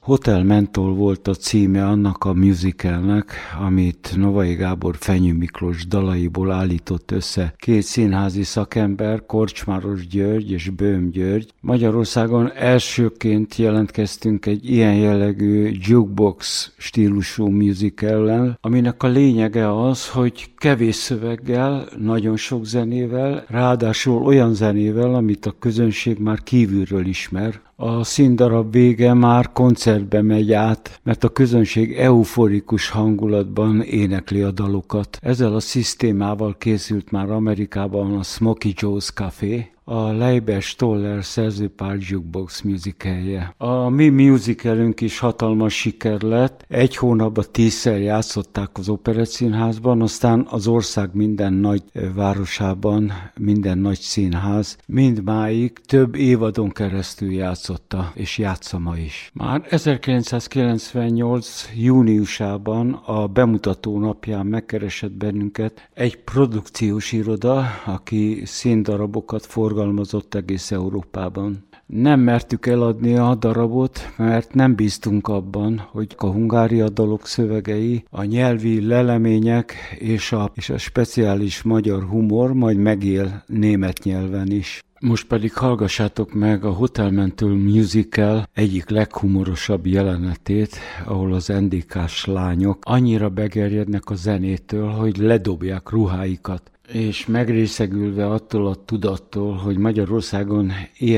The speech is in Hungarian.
Hotel Mentol volt a címe annak a musicalnek, amit Novai Gábor Fenyő Miklós dalaiból állított össze két színházi szakember, Korcsmáros György és Böhm György. Magyarországon elsőként jelentkeztünk egy ilyen jellegű jukebox stílusú musicallel, aminek a lényege az, hogy kevés szöveggel, nagyon sok zenével, ráadásul olyan zenével, amit a közönség már kívülről ismer. A színdarab vége már koncertbe megy át, mert a közönség euforikus hangulatban énekli a dalokat. Ezzel a szisztémával készült már Amerikában a Smokey Joe's Café, a Leiber Stoller szerzőpár jukebox musicalje. A mi musicalünk is hatalmas siker lett. Egy hónapban 10-szer játszották az Operettszínházban, aztán az ország minden nagy városában, minden nagy színház mindmáig több évadon keresztül játszotta, és játsza ma is. Már 1998. júniusában a bemutató napján megkeresett bennünket egy produkciós iroda, aki színdarabokat forgalmazott egész Európában. Nem mertük eladni a darabot, mert nem bíztunk abban, hogy a Hungária dalok szövegei, a nyelvi lelemények és a speciális magyar humor majd megél német nyelven is. Most pedig hallgassátok meg a Hotel Mentol musical egyik leghumorosabb jelenetét, ahol az NDK-s lányok annyira begerjednek a zenétől, hogy ledobják ruháikat, és megrészegülve attól a tudattól, hogy Magyarországon ilyen